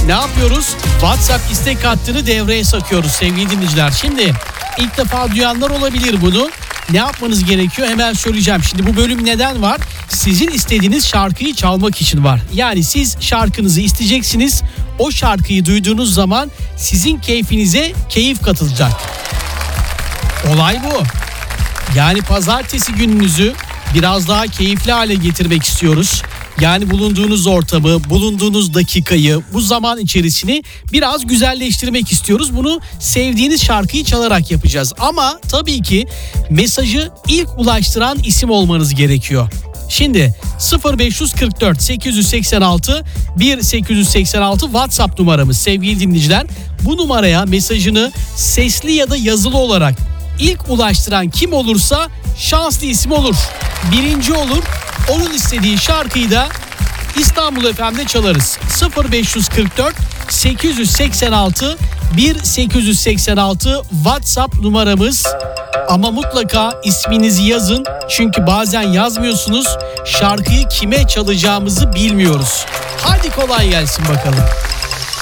ne yapıyoruz? WhatsApp istek hattını devreye sokuyoruz sevgili dinleyiciler. Şimdi ilk defa duyanlar olabilir bunu. Ne yapmanız gerekiyor? Hemen söyleyeceğim. Şimdi bu bölüm neden var? Sizin istediğiniz şarkıyı çalmak için var. Yani siz şarkınızı isteyeceksiniz. O şarkıyı duyduğunuz zaman sizin keyfinize keyif katılacak. Olay bu. Yani pazartesi gününüzü biraz daha keyifli hale getirmek istiyoruz. Yani bulunduğunuz ortamı, bulunduğunuz dakikayı, bu zaman içerisini biraz güzelleştirmek istiyoruz. Bunu sevdiğiniz şarkıyı çalarak yapacağız. Ama tabii ki mesajı ilk ulaştıran isim olmanız gerekiyor. Şimdi 0544 886 1886 WhatsApp numaramız sevgili dinleyiciler. Bu numaraya mesajını sesli ya da yazılı olarak ilk ulaştıran kim olursa şanslı isim olur. Birinci olur. Onun istediği şarkıyı da İstanbul FM'de çalarız. 0544 886 1886 WhatsApp numaramız. Ama mutlaka isminizi yazın. Çünkü bazen yazmıyorsunuz. Şarkıyı kime çalacağımızı bilmiyoruz. Hadi kolay gelsin bakalım.